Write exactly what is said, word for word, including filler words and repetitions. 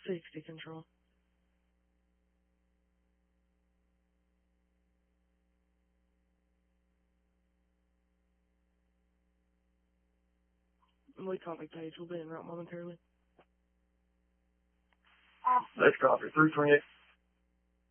sixty control. We copy Paige. We'll be in route momentarily. Let's copy. three twenty-eight.